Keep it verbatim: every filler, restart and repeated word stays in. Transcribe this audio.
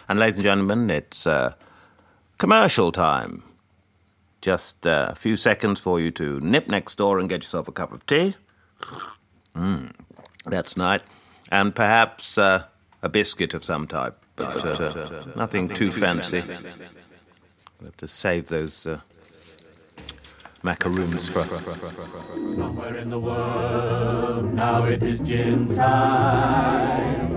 And ladies and gentlemen, it's uh, commercial time. Just uh, a few seconds for you to nip next door and get yourself a cup of tea. Mm, that's nice. And perhaps uh, a biscuit of some type, but uh, nothing too fancy. We'll have to save those uh, macaroons for... Somewhere in the world, now it is gin time.